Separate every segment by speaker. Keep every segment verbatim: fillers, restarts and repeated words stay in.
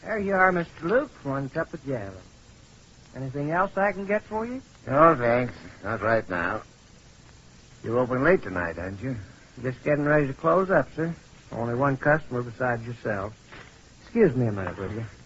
Speaker 1: There you are, Mister Luke. One cup of jelly. Anything else I can get for you?
Speaker 2: No, thanks. Not right now. You're open late tonight, aren't you?
Speaker 1: Just getting ready to close up, sir. Only one customer besides yourself. Excuse me a minute, will you?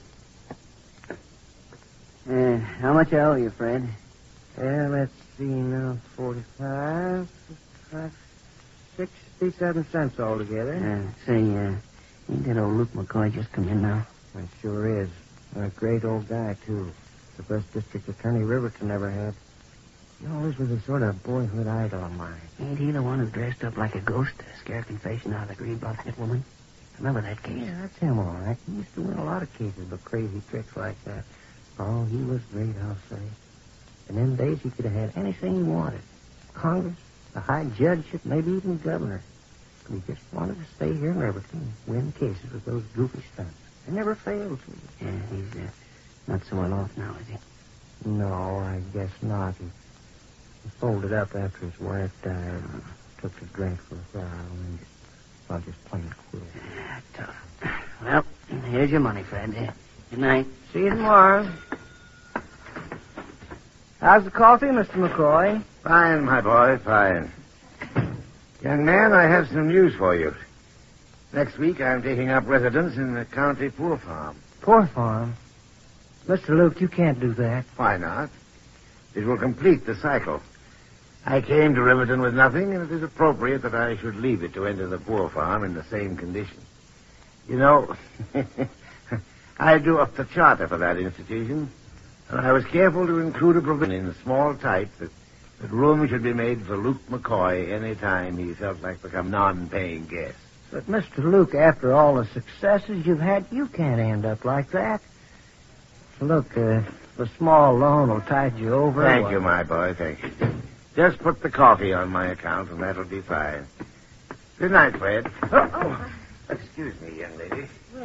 Speaker 3: Uh, how much I owe you, Fred?
Speaker 1: Yeah, let's see now. Forty-five, fifty-five, sixty-seven cents altogether.
Speaker 3: Uh, say, uh, ain't that old Luke McCoy just come in now?
Speaker 1: It sure is. A great old guy, too. The best district attorney Riverton ever had. He always was a sort of boyhood idol of mine.
Speaker 3: Ain't he the one who dressed up like a ghost to scare confession out of the greenbelt woman? Remember that case?
Speaker 1: Yeah, that's him, all right. He used to win a lot of cases with crazy tricks like that. Oh, he was great, I'll say. In them days, he could have had anything he wanted. Congress, a high judgeship, maybe even governor. But he just wanted to stay here in Riverton and win cases with those goofy stunts. They never failed to.
Speaker 3: Yeah, he's uh, not so well off now, is he?
Speaker 1: No, I guess not. He, he folded up after his wife died and took to drink for a while and just, well, just plain quit.
Speaker 3: Yeah, tough. Well, here's your money, Fred. Uh, good night.
Speaker 1: See you tomorrow. How's the coffee, Mister McCoy?
Speaker 2: Fine, my boy, fine. Young man, I have some news for you. Next week, I'm taking up residence in the county poor farm.
Speaker 1: Poor farm? Mister Luke, you can't do that.
Speaker 2: Why not? It will complete the cycle. I came to Riverton with nothing, and it is appropriate that I should leave it to enter the poor farm in the same condition. You know, I drew up the charter for that institution, and I was careful to include a provision in small type that, that room should be made for Luke McCoy any time he felt like become non-paying guest.
Speaker 1: But, Mister Luke, after all the successes you've had, you can't end up like that. Look, uh, the small loan will tide you over.
Speaker 2: Thank you, my boy, thank you. Just put the coffee on my account, and that'll be fine. Good night, Fred. Oh, oh. Excuse me, young lady.
Speaker 4: Yes.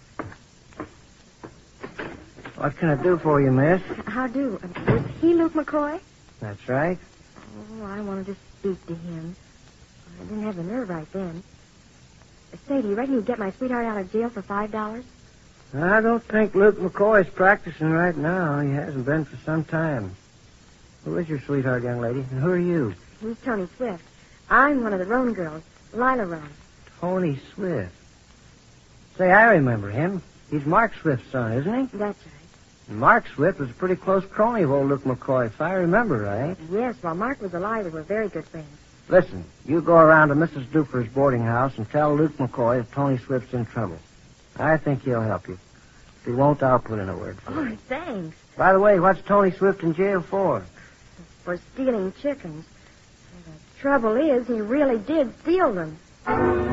Speaker 1: What can I do for you, miss?
Speaker 4: How do? Uh, is he Luke McCoy?
Speaker 1: That's right.
Speaker 4: Oh, I wanted to speak to him. I didn't have the nerve right then. Say, do you reckon you'd get my sweetheart out of jail for five dollars?
Speaker 1: I don't think Luke McCoy's practicing right now. He hasn't been for some time. Who is your sweetheart, young lady? And who are you?
Speaker 4: He's Tony Swift. I'm one of the Roan girls, Lila Roan.
Speaker 1: Tony Swift. Say, I remember him. He's Mark Swift's son, isn't he?
Speaker 4: That's right.
Speaker 1: And Mark Swift was a pretty close crony of old Luke McCoy, if I remember right.
Speaker 4: Yes, while Mark was alive, we were very good friends.
Speaker 1: Listen, you go around to Missus Duper's boarding house and tell Luke McCoy that Tony Swift's in trouble. I think he'll help you. If he won't, I'll put in a word for him.
Speaker 4: Oh, thanks.
Speaker 1: By the way, what's Tony Swift in jail for?
Speaker 4: For stealing chickens. The trouble is, he really did steal them.